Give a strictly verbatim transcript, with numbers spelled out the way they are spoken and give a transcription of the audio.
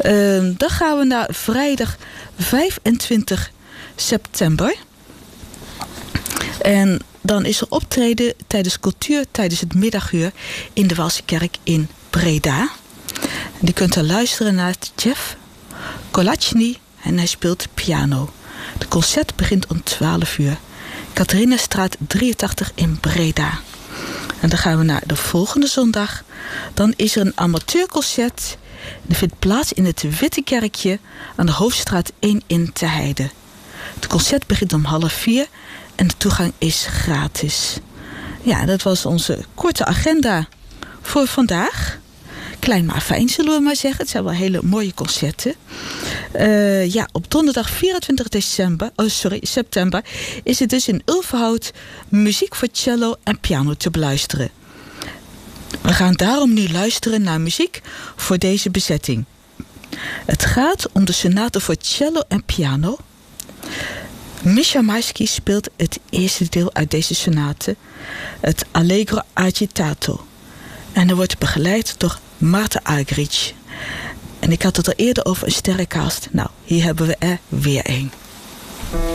Uh, dan gaan we naar vrijdag vijfentwintig september. En dan is er optreden tijdens cultuur tijdens het middaguur in de Waalse Kerk in Breda. En je kunt er luisteren naar Jeff Kolachny en hij speelt piano. De concert begint om twaalf uur. Catharinastraat drieëntachtig in Breda. En dan gaan we naar de volgende zondag. Dan is er een amateurconcert. Dat vindt plaats in het Witte Kerkje aan de Hoofdstraat één in Teheide. Het concert begint om half vier en de toegang is gratis. Ja, dat was onze korte agenda voor vandaag. Klein maar fijn, zullen we maar zeggen. Het zijn wel hele mooie concerten. Uh, ja, op donderdag vierentwintig december, oh sorry, september is het dus in Ulverhout muziek voor cello en piano te beluisteren. We gaan daarom nu luisteren naar muziek voor deze bezetting. Het gaat om de sonate voor cello en piano. Misha Maisky speelt het eerste deel uit deze sonate, het Allegro agitato. En er wordt begeleid door Marta Argerich. En ik had het al eerder over een sterrencast. Nou, hier hebben we er weer een.